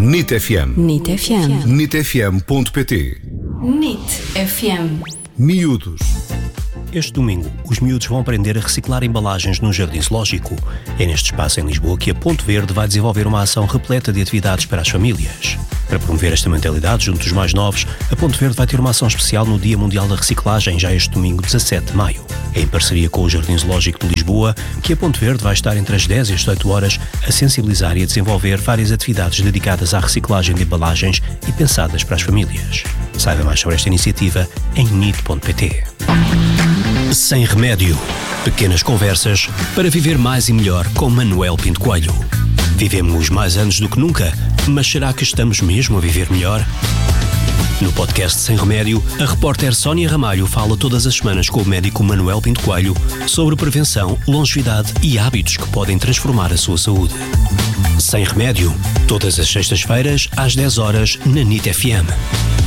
NIT FM. NIT FM. NITfm.pt. NIT FM. Miúdos. Este domingo, os miúdos vão aprender a reciclar embalagens no Jardim Zoológico. É neste espaço em Lisboa que a Ponte Verde vai desenvolver uma ação repleta de atividades para as famílias. Para promover esta mentalidade junto dos mais novos, a Ponte Verde vai ter uma ação especial no Dia Mundial da Reciclagem, já este domingo, 17 de maio. É em parceria com o Jardim Zoológico de Lisboa que a Ponte Verde vai estar entre as 10 e as 18 horas a sensibilizar e a desenvolver várias atividades dedicadas à reciclagem de embalagens e pensadas para as famílias. Saiba mais sobre esta iniciativa em nit.pt. Sem remédio. Pequenas conversas para viver mais e melhor com Manuel Pinto Coelho. Vivemos mais anos do que nunca, mas será que estamos mesmo a viver melhor? No podcast Sem Remédio, a repórter Sónia Ramalho fala todas as semanas com o médico Manuel Pinto Coelho sobre prevenção, longevidade e hábitos que podem transformar a sua saúde. Sem Remédio, todas as sextas-feiras às 10 horas na NIT FM.